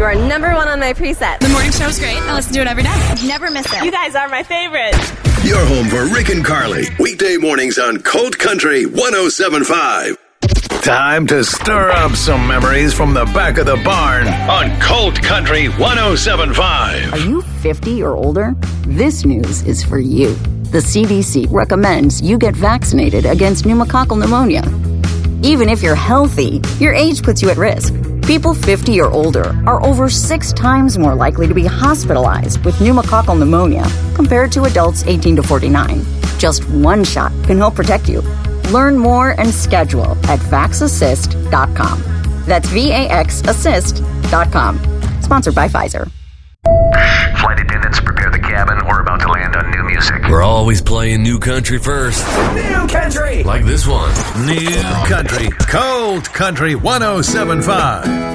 You're number one on my preset. The morning show's great. I listen to it every day. Never miss it. You guys are my favorite. Your home for Rick and Carly. Weekday mornings on Colt Country 107.5. Time to stir up some memories from the back of the barn on Colt Country 107.5. Are you 50 or older? This news is for you. The CDC recommends you get vaccinated against pneumococcal pneumonia. Even if you're healthy, your age puts you at risk. People 50 or older are over 6 times more likely to be hospitalized with pneumococcal pneumonia compared to adults 18 to 49. Just one shot can help protect you. Learn more and schedule at vaxassist.com. That's VAXassist.com. Sponsored by Pfizer. Flight attendants, prepare the cabin. We're about to land on new music. We're always playing new country first. New country! Like this one. New Country, Colt Country 107.5.